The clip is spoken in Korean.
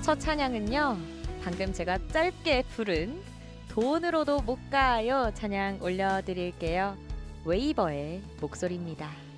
첫 찬양은요, 방금 제가 짧게 부른 돈으로도 못 가요 찬양 올려드릴게요. 웨이버의 목소리입니다.